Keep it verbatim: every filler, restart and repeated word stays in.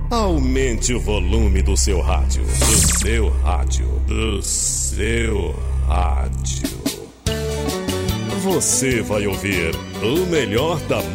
Aumente o volume do seu rádio. Do seu rádio. Do seu rádio. Você vai ouvir o melhor da